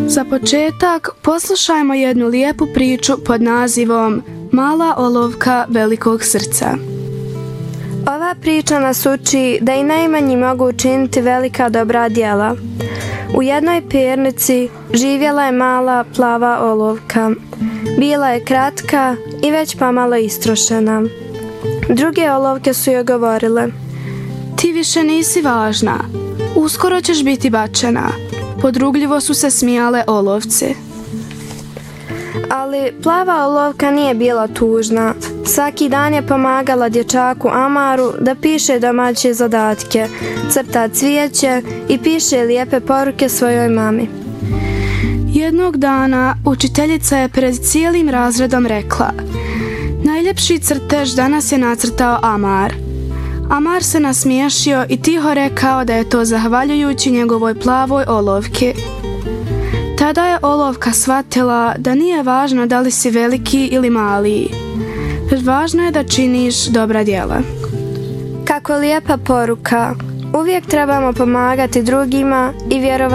Za početak poslušajmo jednu lijepu priču pod nazivom Mala olovka velikog srca. Ova priča nas uči da i najmanji mogu učiniti velika dobra djela. U jednoj pernici živjela je mala plava olovka. Bila je kratka i već pomalo istrošena. Druge olovke su joj govorile: Ti više nisi važna, uskoro ćeš biti bačena. Podrugljivo su se smijale olovci. Ali plava olovka nije bila tužna. Svaki dan je pomagala dječaku Amaru da piše domaće zadatke, crta cvijeće i piše lijepe poruke svojoj mami. Jednog dana učiteljica je pred cijelim razredom rekla: Najljepši crtež danas je nacrtao Amar. Amar se nasmiješio i tiho rekao da je to zahvaljujući njegovoj plavoj olovki. Tada je olovka shvatila da nije važno da li si veliki ili mali. Važno je da činiš dobra djela. Kako lijepa poruka! Uvijek trebamo pomagati drugima i vjerovati